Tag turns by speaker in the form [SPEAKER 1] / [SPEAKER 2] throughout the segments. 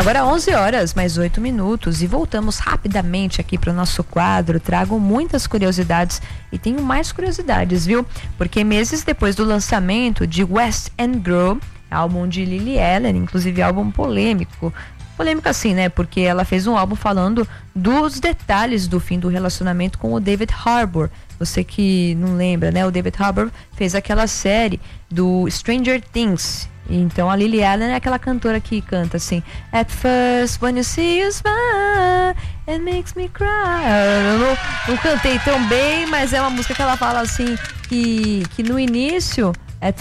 [SPEAKER 1] Agora 11 horas, mais 8 minutos e voltamos rapidamente aqui para o nosso quadro. Trago muitas curiosidades e tenho mais curiosidades, viu? Porque meses depois do lançamento de West End Girl, álbum de Lily Allen, inclusive álbum polêmico assim, né? Porque ela fez um álbum falando dos detalhes do fim do relacionamento com o David Harbour. Você que não lembra, né? O David Harbour fez aquela série do Stranger Things. Então a Lily Allen é aquela cantora que canta assim: At first when you see you smile, it makes me cry. Eu não cantei tão bem, mas é uma música que ela fala assim que no início,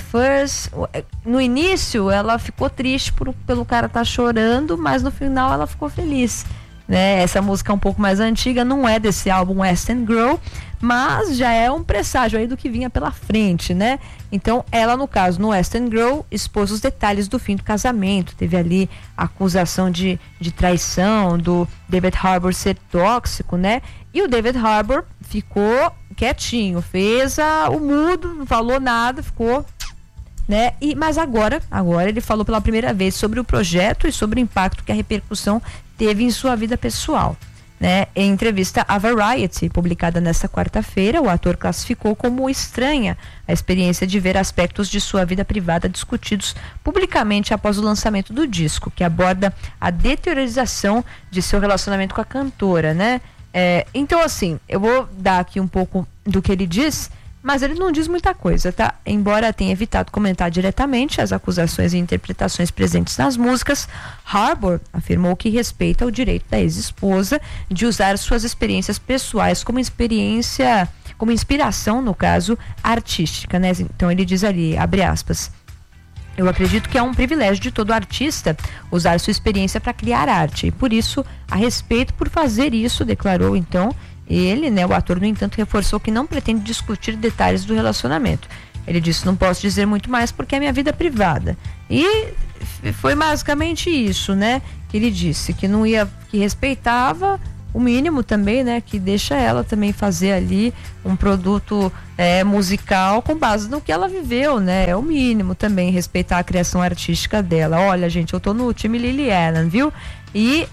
[SPEAKER 1] no início ela ficou triste pelo cara estar chorando, mas no final ela ficou feliz, né? Essa música é um pouco mais antiga, não é desse álbum West End Girl, mas já é um presságio aí do que vinha pela frente, né? Então ela, no caso, no West End Girl, expôs os detalhes do fim do casamento. Teve ali a acusação de traição, do David Harbour ser tóxico, né? E o David Harbour ficou quietinho, fez o mudo, não falou nada, ficou, né? Mas agora ele falou pela primeira vez sobre o projeto e sobre o impacto que a repercussão teve em sua vida pessoal, né? Em entrevista à Variety, publicada nesta quarta-feira, o ator classificou como estranha a experiência de ver aspectos de sua vida privada discutidos publicamente após o lançamento do disco, que aborda a deteriorização de seu relacionamento com a cantora, né? Então, assim, eu vou dar aqui um pouco do que ele diz, mas ele não diz muita coisa, tá? Embora tenha evitado comentar diretamente as acusações e interpretações presentes nas músicas, Harbour afirmou que respeita o direito da ex-esposa de usar suas experiências pessoais como inspiração, no caso, artística, né? Então ele diz ali, abre aspas: eu acredito que é um privilégio de todo artista usar sua experiência para criar arte, e por isso há respeito por fazer isso, declarou então ele, né? O ator, no entanto, reforçou que não pretende discutir detalhes do relacionamento. Ele disse: não posso dizer muito mais porque é minha vida privada. E foi basicamente isso, né? Que ele disse que não ia, que respeitava o mínimo também, né? Que deixa ela também fazer ali um produto musical com base no que ela viveu, né? É o mínimo também, respeitar a criação artística dela. Olha, gente, eu tô no time Lily Allen, viu? E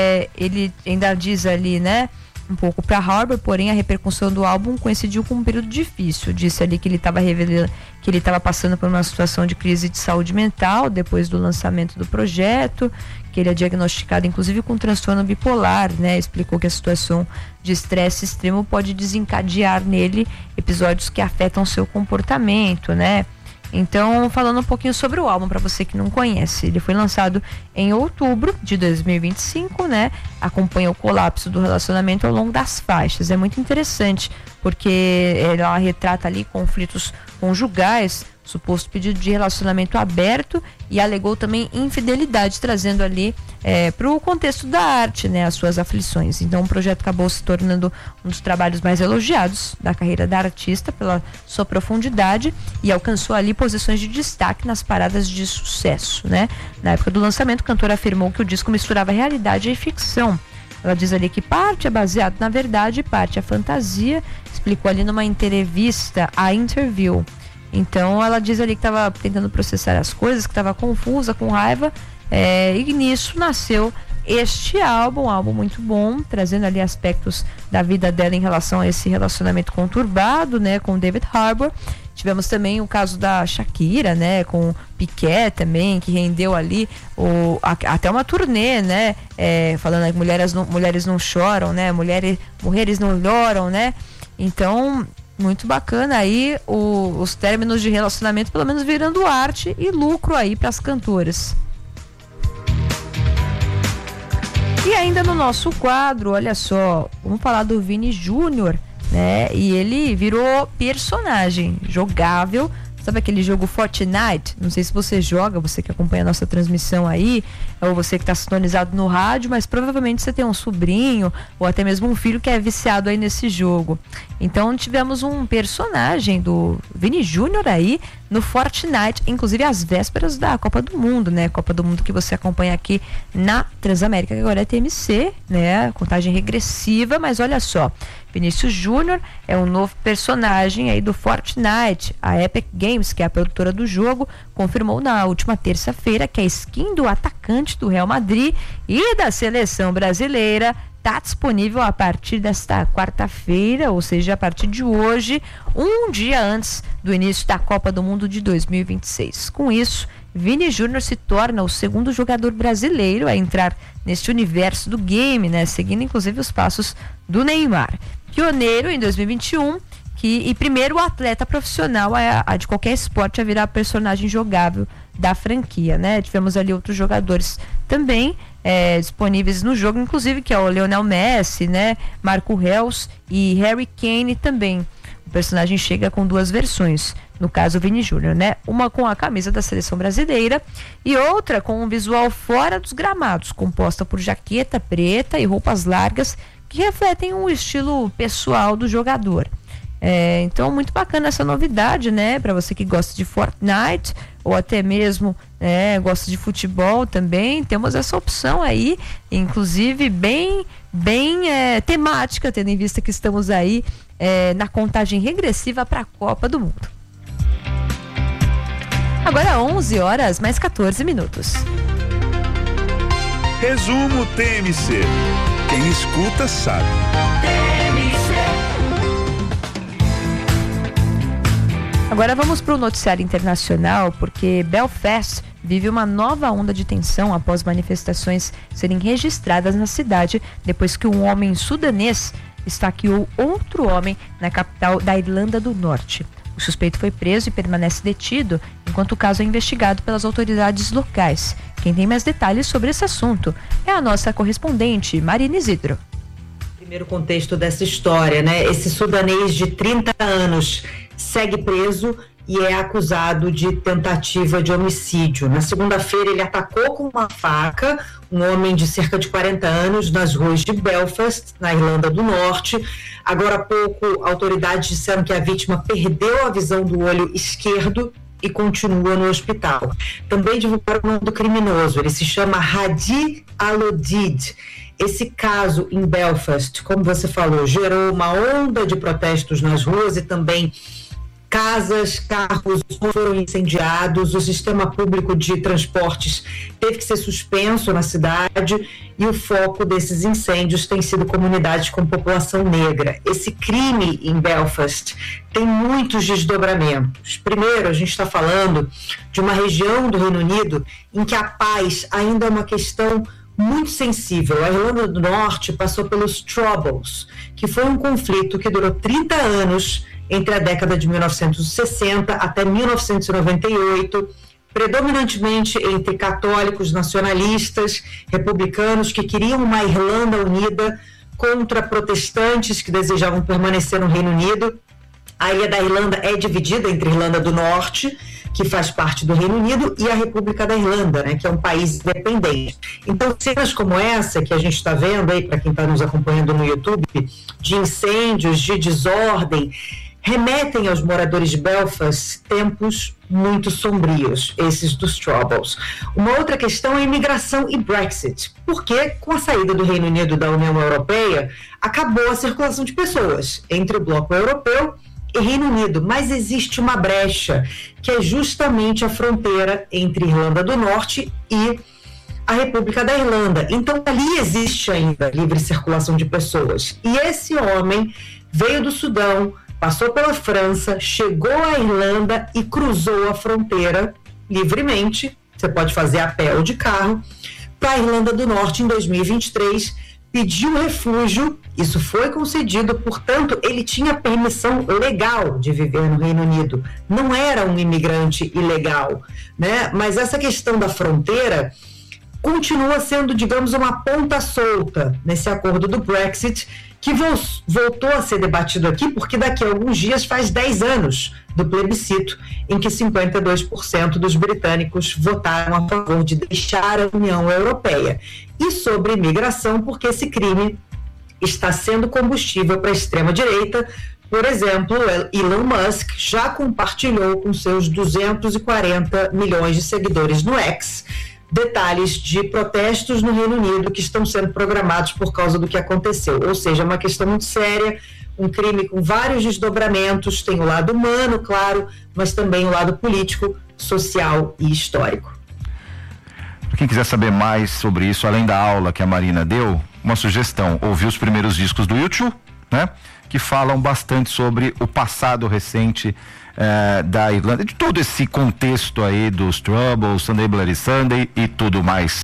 [SPEAKER 1] ele ainda diz ali, né? Um pouco para Harbour, porém a repercussão do álbum coincidiu com um período difícil. Disse ali que ele estava revelando que ele estava passando por uma situação de crise de saúde mental depois do lançamento do projeto, que ele é diagnosticado inclusive com transtorno bipolar, né? Explicou que a situação de estresse extremo pode desencadear nele episódios que afetam seu comportamento, né? Então, falando um pouquinho sobre o álbum, para você que não conhece, ele foi lançado em outubro de 2025, né? Acompanha o colapso do relacionamento ao longo das faixas. É muito interessante, porque ela retrata ali conflitos conjugais, suposto pedido de relacionamento aberto, e alegou também infidelidade, trazendo ali para o contexto da arte, né, as suas aflições. Então o projeto acabou se tornando um dos trabalhos mais elogiados da carreira da artista pela sua profundidade, e alcançou ali posições de destaque nas paradas de sucesso, né? Na época do lançamento, a cantora afirmou que o disco misturava realidade e ficção. Ela diz ali que parte é baseado na verdade e parte é fantasia. Explicou ali numa entrevista à Interview. Então ela diz ali que estava tentando processar as coisas, que estava confusa, com raiva, e nisso nasceu este álbum, um álbum muito bom, trazendo ali aspectos da vida dela em relação a esse relacionamento conturbado, né, com David Harbour. Tivemos também o caso da Shakira, né, com Piqué também, que rendeu ali até uma turnê, né, falando que mulheres não choram, né, mulheres não choram, né. Então, muito bacana aí os términos de relacionamento, pelo menos virando arte e lucro aí para as cantoras. E ainda no nosso quadro, olha só, vamos falar do Vini Júnior, né? E ele virou personagem jogável. Sabe aquele jogo Fortnite? Não sei se você joga, você que acompanha a nossa transmissão aí, ou você que está sintonizado no rádio, mas provavelmente você tem um sobrinho ou até mesmo um filho que é viciado aí nesse jogo. Então tivemos um personagem do Vini Júnior aí no Fortnite, inclusive às vésperas da Copa do Mundo, né? Copa do Mundo que você acompanha aqui na Transamérica, que agora é TMC, né? Contagem regressiva, mas olha só, Vinícius Júnior é um novo personagem aí do Fortnite. A Epic Games, que é a produtora do jogo, confirmou na última terça-feira que a skin do atacante do Real Madrid e da seleção brasileira está disponível a partir desta quarta-feira, ou seja, a partir de hoje, um dia antes do início da Copa do Mundo de 2026. Com isso, Vini Júnior se torna o segundo jogador brasileiro a entrar neste universo do game, né? Seguindo inclusive os passos do Neymar. Pioneiro em 2021, e primeiro atleta profissional de qualquer esporte a virar personagem jogável da franquia, né? Tivemos ali outros jogadores também disponíveis no jogo, inclusive que é o Lionel Messi, né? Marco Reus e Harry Kane também. O personagem chega com duas versões, no caso o Vini Júnior, né? Uma com a camisa da seleção brasileira e outra com um visual fora dos gramados, composta por jaqueta preta e roupas largas que refletem o estilo pessoal do jogador. Então, muito bacana essa novidade, né? Para você que gosta de Fortnite ou até mesmo gosta de futebol também, temos essa opção aí, inclusive bem temática, tendo em vista que estamos aí na contagem regressiva para a Copa do Mundo. Agora 11 horas mais 14 minutos.
[SPEAKER 2] Resumo TMC. Quem escuta sabe.
[SPEAKER 1] Agora vamos para o noticiário internacional, porque Belfast vive uma nova onda de tensão após manifestações serem registradas na cidade, depois que um homem sudanês esfaqueou outro homem na capital da Irlanda do Norte. O suspeito foi preso e permanece detido, enquanto o caso é investigado pelas autoridades locais. Quem tem mais detalhes sobre esse assunto é a nossa correspondente, Marina Isidro.
[SPEAKER 3] Primeiro contexto dessa história, né? Esse sudanês de 30 anos segue preso e é acusado de tentativa de homicídio. Na segunda-feira, ele atacou com uma faca um homem de cerca de 40 anos nas ruas de Belfast, na Irlanda do Norte. Agora há pouco, autoridades disseram que a vítima perdeu a visão do olho esquerdo e continua no hospital. Também divulgaram o nome do criminoso. Ele se chama Hadi Alodid. Esse caso em Belfast, como você falou, gerou uma onda de protestos nas ruas e também casas, carros foram incendiados, o sistema público de transportes teve que ser suspenso na cidade e o foco desses incêndios tem sido comunidades com população negra. Esse crime em Belfast tem muitos desdobramentos. Primeiro, a gente está falando de uma região do Reino Unido em que a paz ainda é uma questão muito sensível. A Irlanda do Norte passou pelos Troubles, que foi um conflito que durou 30 anos entre a década de 1960 até 1998, predominantemente entre católicos nacionalistas, republicanos que queriam uma Irlanda unida contra protestantes que desejavam permanecer no Reino Unido. A ilha da Irlanda é dividida entre a Irlanda do Norte, que faz parte do Reino Unido, e a República da Irlanda, né, que é um país independente. Então, cenas como essa que a gente está vendo aí, para quem está nos acompanhando no YouTube, de incêndios, de desordem, remetem aos moradores de Belfast tempos muito sombrios, esses dos Troubles. Uma outra questão é imigração e Brexit, porque com a saída do Reino Unido da União Europeia, acabou a circulação de pessoas entre o bloco europeu e Reino Unido, mas existe uma brecha, que é justamente a fronteira entre Irlanda do Norte e a República da Irlanda. Então, ali existe ainda livre circulação de pessoas. E esse homem veio do Sudão, passou pela França, chegou à Irlanda e cruzou a fronteira livremente, você pode fazer a pé ou de carro, para a Irlanda do Norte em 2023, pediu refúgio, isso foi concedido, portanto, ele tinha permissão legal de viver no Reino Unido, não era um imigrante ilegal, né? Mas essa questão da fronteira continua sendo, digamos, uma ponta solta nesse acordo do Brexit, que voltou a ser debatido aqui, porque daqui a alguns dias faz 10 anos do plebiscito, em que 52% dos britânicos votaram a favor de deixar a União Europeia. E sobre imigração, porque esse crime está sendo combustível para a extrema-direita, Por exemplo, Elon Musk já compartilhou com seus 240 milhões de seguidores no X detalhes de protestos no Reino Unido que estão sendo programados por causa do que aconteceu. Ou seja, é uma questão muito séria, um crime com vários desdobramentos, tem o lado humano, claro, mas também o lado político, social e histórico.
[SPEAKER 4] Para quem quiser saber mais sobre isso, além da aula que a Marina deu, uma sugestão: ouvir os primeiros discos do YouTube, né? Que falam bastante sobre o passado recente da Irlanda, de todo esse contexto aí dos Troubles, Sunday Bloody Sunday e tudo mais.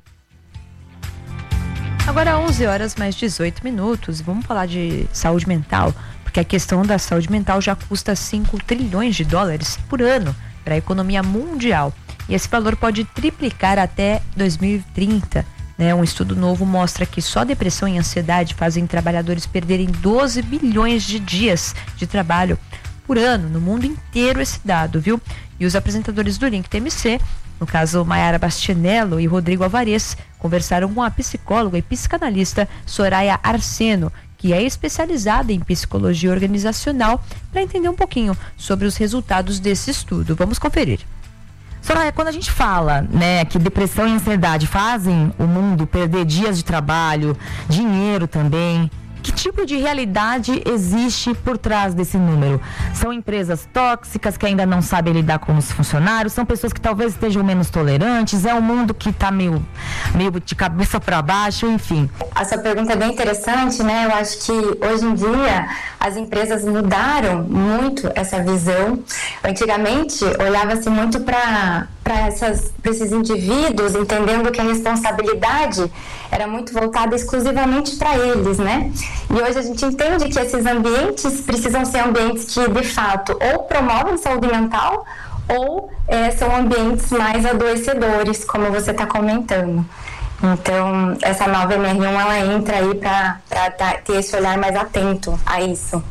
[SPEAKER 1] Agora 11h mais 18 minutos, vamos falar de saúde mental, porque a questão da saúde mental já custa 5 trilhões de dólares por ano para a economia mundial, e esse valor pode triplicar até 2030. Um estudo novo mostra que só depressão e ansiedade fazem trabalhadores perderem 12 bilhões de dias de trabalho por ano, no mundo inteiro esse dado, viu? E os apresentadores do Link TMC, no caso Mayara Bastianello e Rodrigo Alvarez, conversaram com a psicóloga e psicanalista Soraya Arseno, que é especializada em psicologia organizacional, para entender um pouquinho sobre os resultados desse estudo. Vamos conferir.
[SPEAKER 5] Soraya, quando a gente fala, que depressão e ansiedade fazem o mundo perder dias de trabalho, dinheiro também, que tipo de realidade existe por trás desse número? São empresas tóxicas que ainda não sabem lidar com os funcionários? São pessoas que talvez estejam menos tolerantes? É um mundo que está meio de cabeça para baixo, enfim.
[SPEAKER 6] A sua pergunta é bem interessante, né? Eu acho que hoje em dia as empresas mudaram muito essa visão. Antigamente olhava-se muito para esses indivíduos, entendendo que a responsabilidade era muito voltada exclusivamente para eles, né? E hoje a gente entende que esses ambientes precisam ser ambientes que, de fato, ou promovem saúde mental ou são ambientes mais adoecedores, como você está comentando. Então, essa nova NR1, ela entra aí para ter esse olhar mais atento a isso.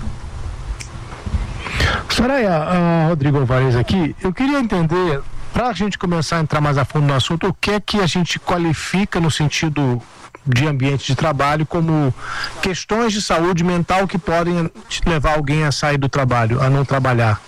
[SPEAKER 7] Soraya, Rodrigo Alvarez aqui, eu queria entender, para a gente começar a entrar mais a fundo no assunto, o que é que a gente qualifica no sentido de ambiente de trabalho como questões de saúde mental que podem levar alguém a sair do trabalho, a não trabalhar.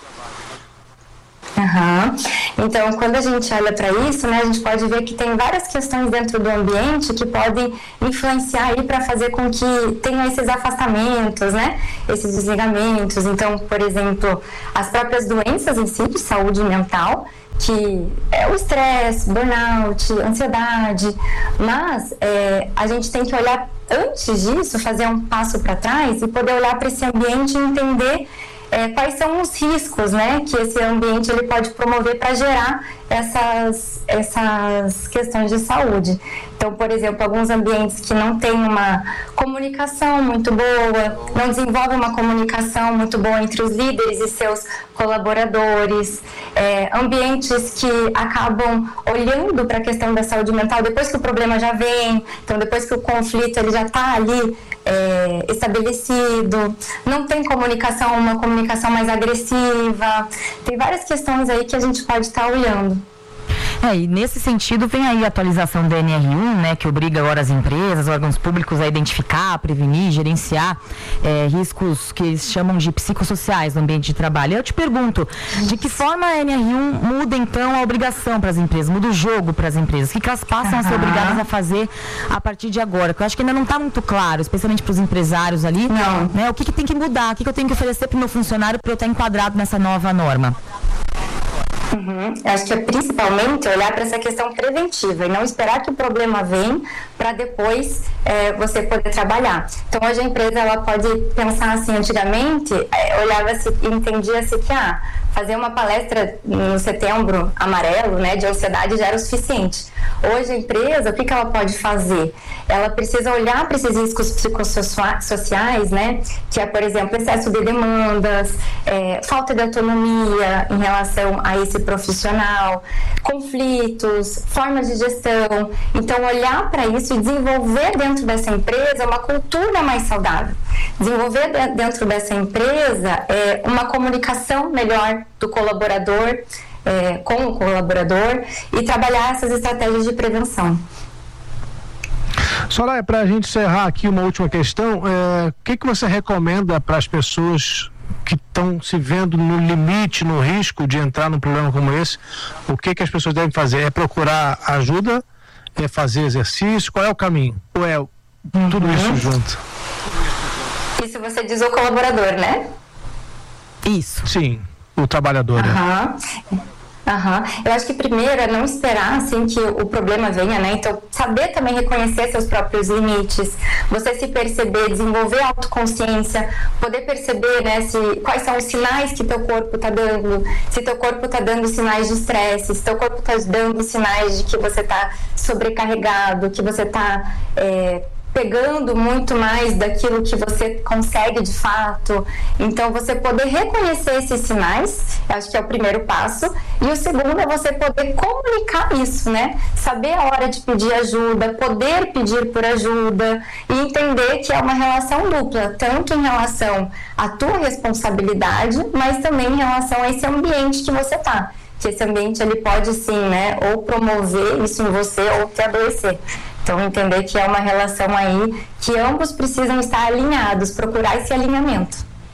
[SPEAKER 6] Então, quando a gente olha para isso, a gente pode ver que tem várias questões dentro do ambiente que podem influenciar aí para fazer com que tenham esses afastamentos, esses desligamentos. Então, por exemplo, as próprias doenças em si de saúde mental, que é o estresse, burnout, ansiedade, mas a gente tem que olhar antes disso, fazer um passo para trás e poder olhar para esse ambiente e entender quais são os riscos, que esse ambiente ele pode promover para gerar essas questões de saúde. Então, por exemplo, alguns ambientes que não têm uma comunicação muito boa, não desenvolvem uma comunicação muito boa entre os líderes e seus colaboradores, ambientes que acabam olhando para a questão da saúde mental depois que o problema já vem, então depois que o conflito ele já está ali estabelecido, não tem comunicação, uma comunicação mais agressiva, tem várias questões aí que a gente pode estar olhando.
[SPEAKER 5] E nesse sentido vem aí a atualização da NR1, que obriga agora as empresas, órgãos públicos a identificar, prevenir, gerenciar riscos que eles chamam de psicossociais no ambiente de trabalho. Eu te pergunto, de que forma a NR1 muda então a obrigação para as empresas, muda o jogo para as empresas? O que elas passam a ser obrigadas a fazer a partir de agora? Porque eu acho que ainda não está muito claro, especialmente para os empresários ali, o que tem que mudar, o que eu tenho que oferecer para o meu funcionário para eu estar enquadrado nessa nova norma?
[SPEAKER 6] Eu acho que é principalmente olhar para essa questão preventiva e não esperar que o problema venha para depois você poder trabalhar. Então, hoje a empresa ela pode pensar assim, antigamente olhava-se e entendia-se que fazer uma palestra no Setembro Amarelo, de ansiedade já era o suficiente. Hoje a empresa, o que ela pode fazer? Ela precisa olhar para esses riscos psicossociais, que é, por exemplo, excesso de demandas, falta de autonomia em relação a esse profissional, conflitos, formas de gestão. Então, olhar para isso e desenvolver dentro dessa empresa uma cultura mais saudável. Desenvolver dentro dessa empresa uma comunicação melhor do colaborador, com o colaborador, e trabalhar essas estratégias de prevenção.
[SPEAKER 7] Soraya, para a gente encerrar aqui uma última questão, o que você recomenda para as pessoas que estão se vendo no limite, no risco de entrar num problema como esse, o que as pessoas devem fazer? É procurar ajuda? É fazer exercício? Qual é o caminho? Ou é tudo isso junto?
[SPEAKER 6] Isso você diz o colaborador, né?
[SPEAKER 5] Isso.
[SPEAKER 7] Sim, o trabalhador.
[SPEAKER 6] Eu acho que primeiro é não esperar assim que o problema venha, né? Então, saber também reconhecer seus próprios limites, você se perceber, desenvolver autoconsciência, poder perceber, né, quais são os sinais que teu corpo está dando, se teu corpo está dando sinais de estresse, se teu corpo está dando sinais de que você está sobrecarregado, que você está pegando muito mais daquilo que você consegue de fato. Então, você poder reconhecer esses sinais, eu acho que é o primeiro passo. E o segundo é você poder comunicar isso, né? Saber a hora de pedir ajuda, poder pedir por ajuda e entender que é uma relação dupla, tanto em relação à tua responsabilidade, mas também em relação a esse ambiente que você está. Que esse ambiente ele pode sim, né, ou promover isso em você ou te adoecer. Então, entender que é uma relação aí que ambos precisam estar alinhados, procurar esse alinhamento.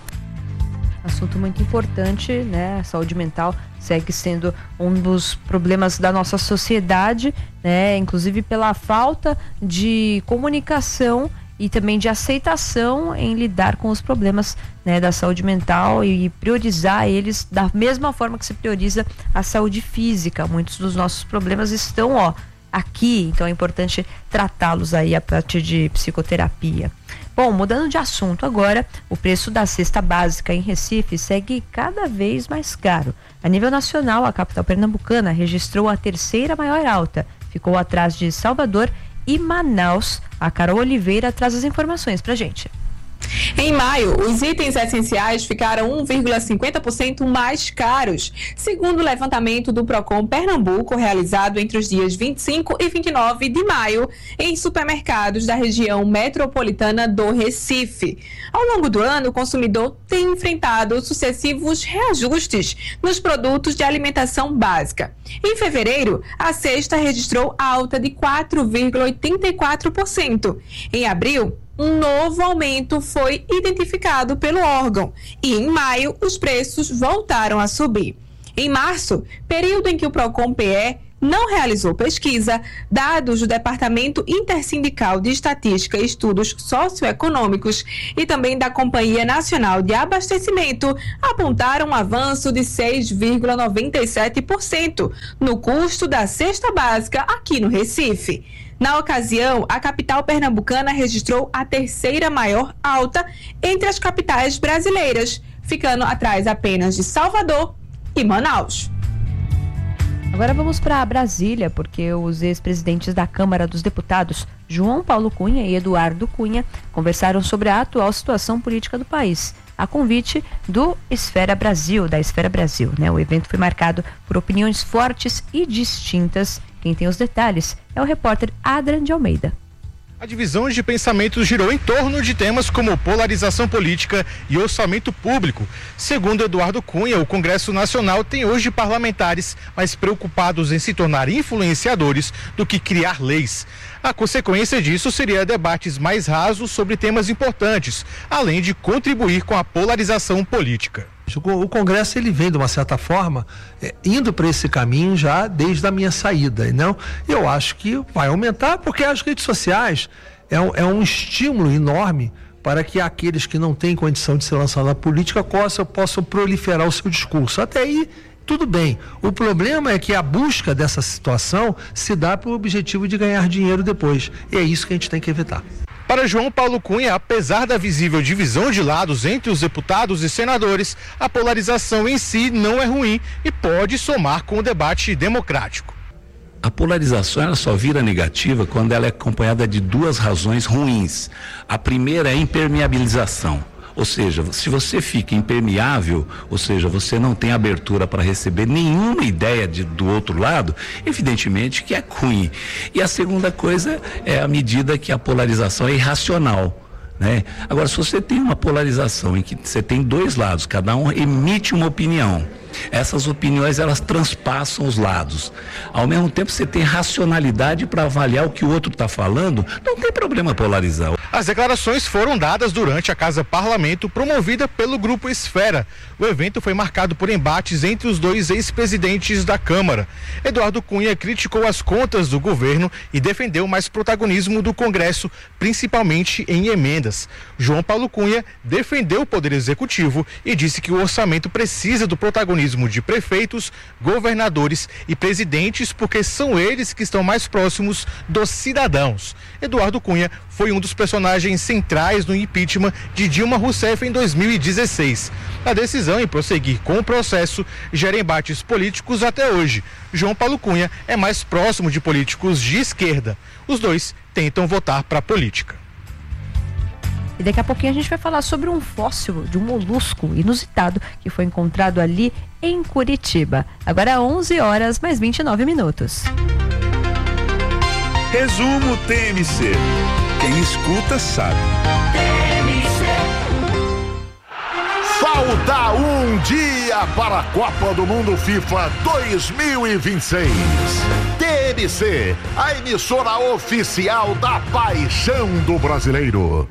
[SPEAKER 1] Assunto muito importante, né? A saúde mental segue sendo um dos problemas da nossa sociedade, né? Inclusive pela falta de comunicação e também de aceitação em lidar com os problemas, né, da saúde mental e priorizar eles da mesma forma que se prioriza a saúde física. Muitos dos nossos problemas estão, aqui, então é importante tratá-los aí a partir de psicoterapia. Bom, mudando de assunto agora, o preço da cesta básica em Recife segue cada vez mais caro. A nível nacional, a capital pernambucana registrou a terceira maior alta, ficou atrás de Salvador e Manaus. A Carol Oliveira traz as informações pra gente.
[SPEAKER 8] Em maio, os itens essenciais ficaram 1,50% mais caros, segundo o levantamento do Procon Pernambuco, realizado entre os dias 25 e 29 de maio, em supermercados da região metropolitana do Recife. Ao longo do ano, o consumidor tem enfrentado sucessivos reajustes nos produtos de alimentação básica. Em fevereiro, a cesta registrou alta de 4,84%. Em abril, um novo aumento foi identificado pelo órgão e em maio os preços voltaram a subir. Em março, período em que o Procon-PE não realizou pesquisa, dados do Departamento Intersindical de Estatística e Estudos Socioeconômicos e também da Companhia Nacional de Abastecimento apontaram um avanço de 6,97% no custo da cesta básica aqui no Recife. Na ocasião, a capital pernambucana registrou a terceira maior alta entre as capitais brasileiras, ficando atrás apenas de Salvador e Manaus.
[SPEAKER 1] Agora vamos para Brasília, porque os ex-presidentes da Câmara dos Deputados, João Paulo Cunha e Eduardo Cunha, conversaram sobre a atual situação política do país, a convite da Esfera Brasil, né? O evento foi marcado por opiniões fortes e distintas. Quem tem os detalhes é o repórter Adran de Almeida.
[SPEAKER 9] A divisão de pensamento girou em torno de temas como polarização política e orçamento público. Segundo Eduardo Cunha, o Congresso Nacional tem hoje parlamentares mais preocupados em se tornar influenciadores do que criar leis. A consequência disso seria debates mais rasos sobre temas importantes, além de contribuir com a polarização política.
[SPEAKER 10] O Congresso ele vem de uma certa forma indo para esse caminho já desde a minha saída, não? Eu acho que vai aumentar porque as redes sociais é um estímulo enorme para que aqueles que não têm condição de se lançar na política possam proliferar o seu discurso. Até aí tudo bem. O problema é que a busca dessa situação se dá para o objetivo de ganhar dinheiro depois. E é isso que a gente tem que evitar.
[SPEAKER 9] Para João Paulo Cunha, apesar da visível divisão de lados entre os deputados e senadores, a polarização em si não é ruim e pode somar com o debate democrático.
[SPEAKER 11] A polarização ela só vira negativa quando ela é acompanhada de duas razões ruins. A primeira é a impermeabilização. Ou seja, se você fica impermeável, ou seja, você não tem abertura para receber nenhuma ideia do outro lado, evidentemente que é ruim. E a segunda coisa é a medida que a polarização é irracional, né? Agora, se você tem uma polarização em que você tem dois lados, cada um emite uma opinião, essas opiniões elas transpassam os lados. Ao mesmo tempo você tem racionalidade para avaliar o que o outro está falando, não tem problema polarizar.
[SPEAKER 9] As declarações foram dadas durante a Casa Parlamento, promovida pelo Grupo Esfera. O evento foi marcado por embates entre os dois ex-presidentes da Câmara. Eduardo Cunha criticou as contas do governo e defendeu mais protagonismo do Congresso, principalmente em emendas. João Paulo Cunha defendeu o Poder Executivo e disse que o orçamento precisa do protagonismo de prefeitos, governadores e presidentes, porque são eles que estão mais próximos dos cidadãos. Eduardo Cunha foi um dos personagens centrais no impeachment de Dilma Rousseff em 2016. A decisão em prosseguir com o processo gera embates políticos até hoje. João Paulo Cunha é mais próximo de políticos de esquerda. Os dois tentam voltar para a política.
[SPEAKER 1] E daqui a pouquinho a gente vai falar sobre um fóssil de um molusco inusitado que foi encontrado ali em Curitiba. Agora 11 horas mais 29 minutos.
[SPEAKER 2] Resumo TMC. Quem escuta sabe.
[SPEAKER 12] Falta um dia para a Copa do Mundo FIFA 2026. TMC, a emissora oficial da paixão do brasileiro.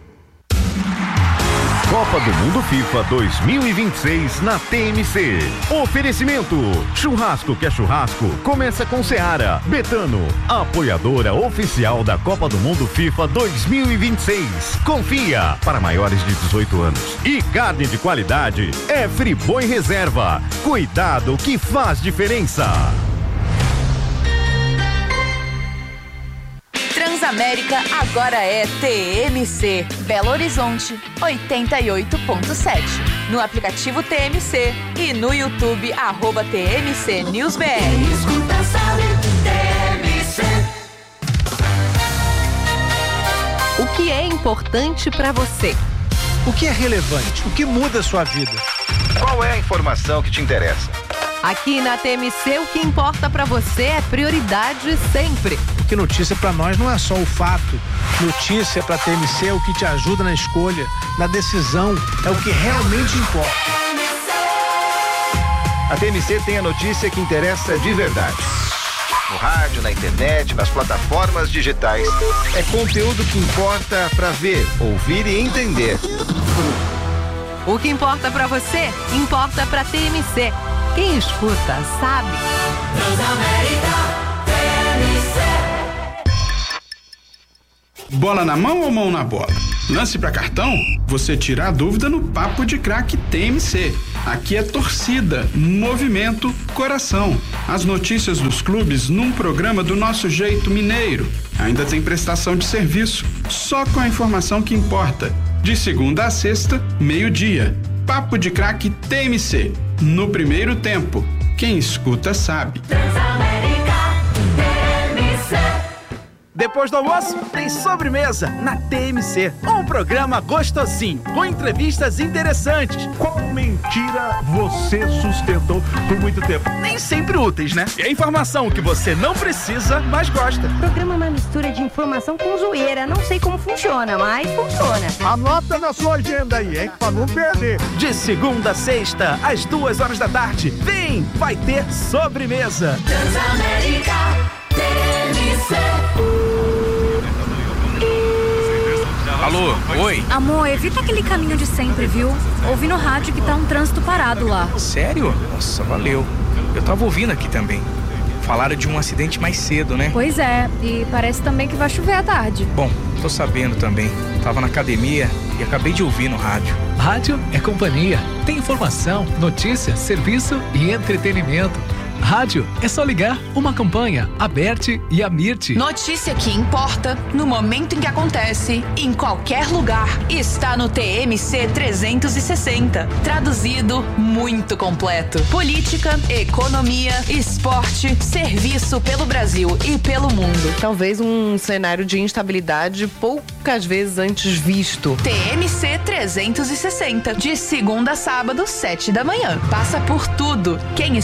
[SPEAKER 13] Copa do Mundo FIFA 2026 na TMC. Oferecimento: churrasco que é churrasco, começa com Seara. Betano, apoiadora oficial da Copa do Mundo FIFA 2026. Confia, para maiores de 18 anos. E carne de qualidade é Friboi Reserva. Cuidado que faz diferença.
[SPEAKER 14] Transamérica agora é TMC. Belo Horizonte 88.7. No aplicativo TMC e no YouTube @TMC News BR.
[SPEAKER 15] Escuta, sabe, TMC.
[SPEAKER 16] O que é importante para você?
[SPEAKER 17] O que é relevante? O que muda a sua vida?
[SPEAKER 13] Qual é a informação que te interessa?
[SPEAKER 16] Aqui na TMC, o que importa para você é prioridade sempre.
[SPEAKER 17] Porque notícia para nós não é só o fato. Notícia para TMC é o que te ajuda na escolha, na decisão, é o que realmente importa.
[SPEAKER 13] A TMC tem a notícia que interessa de verdade. No rádio, na internet, nas plataformas digitais. É conteúdo que importa para ver, ouvir e entender.
[SPEAKER 16] O que importa para você, importa para TMC. Quem escuta, sabe.
[SPEAKER 15] Transamérica, TMC.
[SPEAKER 18] Bola na mão ou mão na bola? Lance pra cartão? Você tira a dúvida no Papo de Craque TMC. Aqui é torcida, movimento, coração. As notícias dos clubes num programa do nosso jeito mineiro. Ainda tem prestação de serviço, só com a informação que importa. De segunda a sexta, meio-dia. Papo de Craque TMC. No primeiro tempo, quem escuta sabe.
[SPEAKER 15] Transamérica, TMC.
[SPEAKER 19] Depois do almoço, tem sobremesa na TMC. Um programa gostosinho, com entrevistas interessantes.
[SPEAKER 12] Qual mentira você sustentou por muito tempo?
[SPEAKER 19] Nem sempre úteis, né? E a informação que você não precisa, mas gosta.
[SPEAKER 20] O programa é uma mistura de informação com zoeira. Não sei como funciona, mas funciona.
[SPEAKER 12] Anota na sua agenda aí, hein? Pra não perder.
[SPEAKER 19] De segunda a sexta, às 2h da tarde. Vem, vai ter sobremesa.
[SPEAKER 15] Transamérica, TMC.
[SPEAKER 21] Alô, oi?
[SPEAKER 22] Amor, evita aquele caminho de sempre, viu? Ouvi no rádio que tá um trânsito parado lá.
[SPEAKER 21] Sério? Nossa, valeu. Eu tava ouvindo aqui também. Falaram de um acidente mais cedo, né?
[SPEAKER 22] Pois é, e parece também que vai chover à tarde.
[SPEAKER 21] Bom, tô sabendo também. Tava na academia e acabei de ouvir no rádio.
[SPEAKER 23] Rádio é companhia. Tem informação, notícia, serviço e entretenimento. Rádio é só ligar, uma campanha, a Bert e a Mirte.
[SPEAKER 14] Notícia que importa, no momento em que acontece, em qualquer lugar, está no TMC 360. Traduzido, muito completo. Política, economia, esporte, serviço pelo Brasil e pelo mundo.
[SPEAKER 16] Talvez um cenário de instabilidade poucas vezes antes visto.
[SPEAKER 14] TMC 360, de segunda a sábado, 7 da manhã. Passa por tudo. Quem